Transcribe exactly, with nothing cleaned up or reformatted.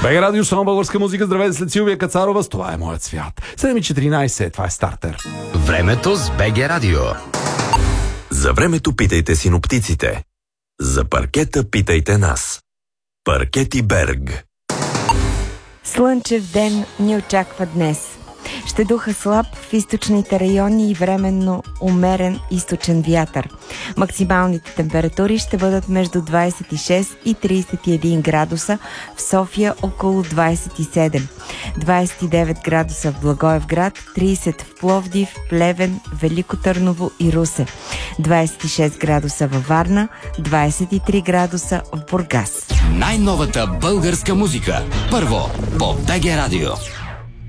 БГ Радио, само българска музика. Здравейте, след Силвия Кацарова. С това е моят свят. седем и четиринайсет. Това е стартер. Времето с БГ Радио. За времето питайте синоптиците. За паркета питайте нас. Паркети Берг. Слънчев ден ни очаква днес. Ще духа слаб в източните райони и временно умерен източен вятър. Максималните температури ще бъдат между двайсет и шест и трийсет и един градуса, в София около двайсет и седем, двайсет и девет градуса в Благоевград, трийсет в Пловдив, Плевен, Велико Търново и Русе, двайсет и шест градуса във Варна, двайсет и три градуса в Бургас. Най-новата българска музика. Първо по БГ Радио.